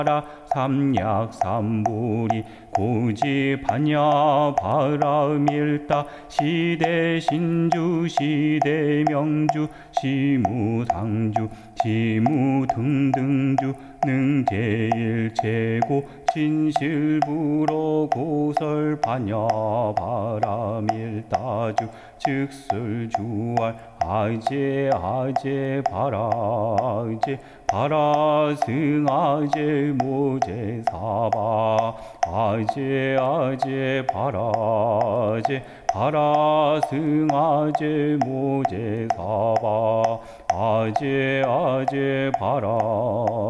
삼약삼불이 고지반야 바람일다 시대신주 시대명주 시무상주 지무등등주 능제일체고 진실불어 고설반야 바람일다주 즉설주알 아제 바라제 바라승아제 모제사바 아제 바라제 바라승아제 모제사바 아제 바라